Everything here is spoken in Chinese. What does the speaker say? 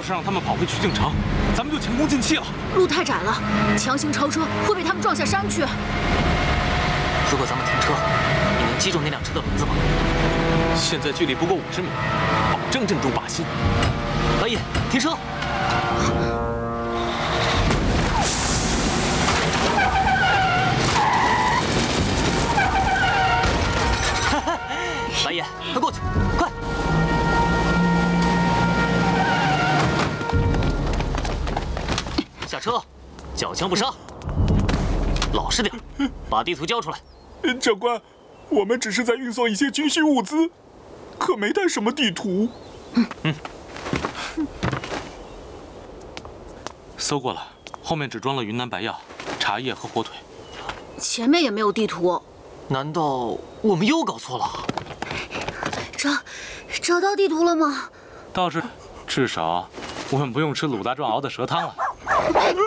是让他们跑回曲靖城，咱们就前功尽弃了。 路太窄了，强行超车会被他们撞下山去。 如果咱们停车，你能击中那辆车的轮子吗？ 现在距离不过50米，保证正中靶心。 老野，停车！老野，快过去，快！下车，缴枪不杀，老实点，把地图交出来。 长官，我们只是在运送一些军需物资，可没带什么地图。 搜过了，后面只装了云南白药、茶叶和火腿。 前面也没有地图， 难道我们又搞错了？ 找到地图了吗？ 倒是，至少我们不用吃鲁大壮熬的蛇汤了。